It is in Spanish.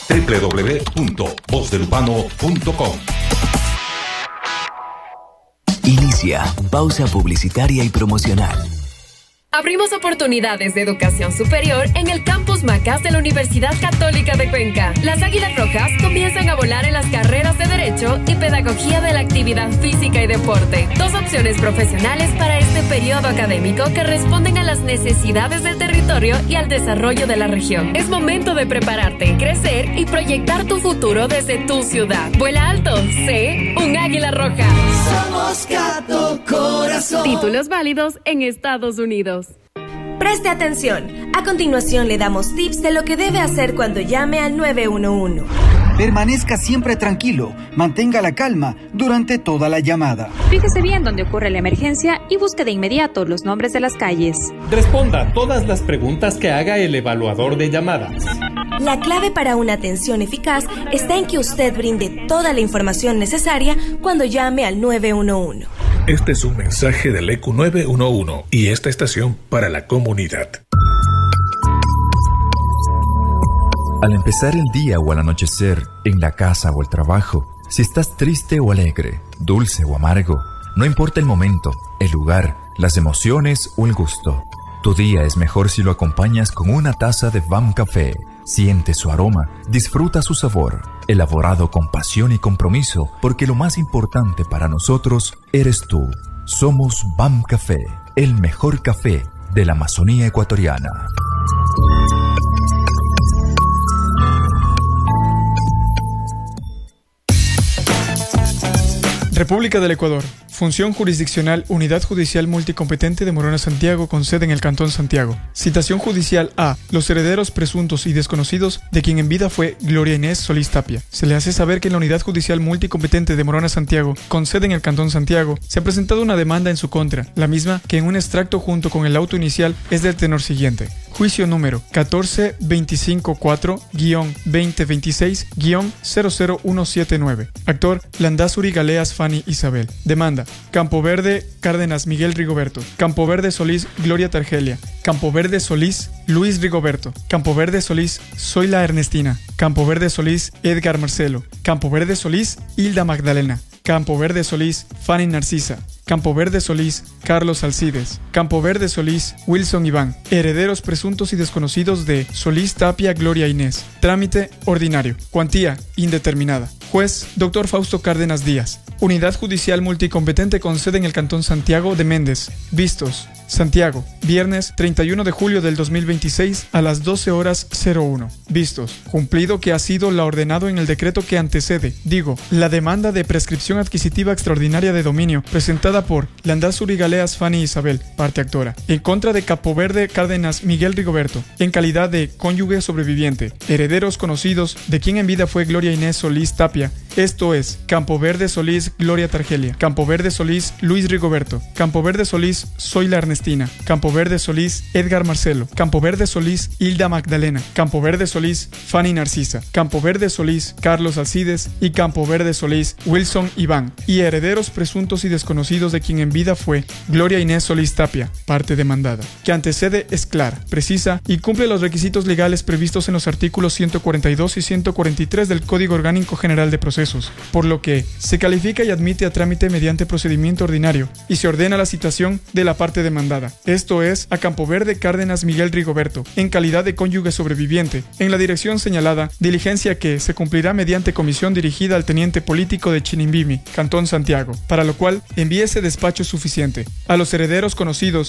www.vozdelupano.com. Inicia pausa publicitaria y promocional. Abrimos oportunidades de educación superior en el Campus Macás de la Universidad Católica de Cuenca. Las Águilas Rojas comienzan a volar en las carreras de Derecho y Pedagogía de la Actividad Física y Deporte. 2 opciones profesionales para este periodo académico que responden a las necesidades del territorio y al desarrollo de la región. Es momento de prepararte, crecer y proyectar tu futuro desde tu ciudad. Vuela alto, sé un Águila Roja. Somos Gato Corazón. Títulos válidos en Estados Unidos. Preste atención. A continuación le damos tips de lo que debe hacer cuando llame al 911. Permanezca siempre tranquilo. Mantenga la calma durante toda la llamada. Fíjese bien dónde ocurre la emergencia y busque de inmediato los nombres de las calles. Responda todas las preguntas que haga el evaluador de llamadas. La clave para una atención eficaz está en que usted brinde toda la información necesaria cuando llame al 911. Este es un mensaje del ECU 911 y esta estación para la comunidad. Al empezar el día o al anochecer, en la casa o el trabajo, si estás triste o alegre, dulce o amargo, no importa el momento, el lugar, las emociones o el gusto. Tu día es mejor si lo acompañas con una taza de BAM Café. Siente su aroma, disfruta su sabor, elaborado con pasión y compromiso, porque lo más importante para nosotros eres tú. Somos BAM Café, el mejor café de la Amazonía ecuatoriana. República del Ecuador. Función jurisdiccional, Unidad Judicial Multicompetente de Morona Santiago, con sede en el Cantón Santiago. Citación judicial A. Los herederos presuntos y desconocidos de quien en vida fue Gloria Inés Solís Tapia. Se le hace saber que en la Unidad Judicial Multicompetente de Morona Santiago, con sede en el Cantón Santiago, se ha presentado una demanda en su contra, la misma que en un extracto junto con el auto inicial es del tenor siguiente. Juicio número 14254-2026-00179. Actor Landazuri Galeas Fanny Isabel. Demanda Campo Verde Cárdenas Miguel Rigoberto. Campo Verde Solís Gloria Targelia. Campo Verde Solís Luis Rigoberto. Campo Verde Solís Zoila Ernestina. Campo Verde Solís Edgar Marcelo. Campo Verde Solís Hilda Magdalena. Campo Verde Solís Fanny Narcisa. Campo Verde Solís Carlos Alcides. Campo Verde Solís Wilson Iván. Herederos presuntos y desconocidos de Solís Tapia Gloria Inés. Trámite ordinario. Cuantía indeterminada. Juez Dr. Fausto Cárdenas Díaz. Unidad Judicial Multicompetente con sede en el Cantón Santiago de Méndez. Vistos. Santiago, viernes 31 de julio del 2026 a las 12:01. Vistos. Cumplido que ha sido la ordenado en el decreto que antecede, la demanda de prescripción adquisitiva extraordinaria de dominio presentada por Landazuri Galeas Fanny Isabel, parte actora, en contra de Campo Verde Cárdenas Miguel Rigoberto, en calidad de cónyuge sobreviviente, herederos conocidos de quien en vida fue Gloria Inés Solís Tapia, esto es, Campo Verde Solís Gloria Targelia, Campo Verde Solís Luis Rigoberto, Campo Verde Solís Zoila Ernestina, Campo Verde Solís Edgar Marcelo, Campo Verde Solís Hilda Magdalena, Campo Verde Solís Fanny Narcisa, Campo Verde Solís Carlos Alcides y Campo Verde Solís Wilson Iván, y herederos presuntos y desconocidos de quien en vida fue Gloria Inés Solís Tapia, parte demandada, que antecede es clara, precisa y cumple los requisitos legales previstos en los artículos 142 y 143 del Código Orgánico General de Procesos, por lo que se califica y admite a trámite mediante procedimiento ordinario y se ordena la citación de la parte demandada, esto es, a Campo Verde Cárdenas Miguel Rigoberto, en calidad de cónyuge sobreviviente, en la dirección señalada, diligencia que se cumplirá mediante comisión dirigida al teniente político de Chinimbimi, Cantón Santiago, para lo cual envíese despacho suficiente. A los herederos conocidos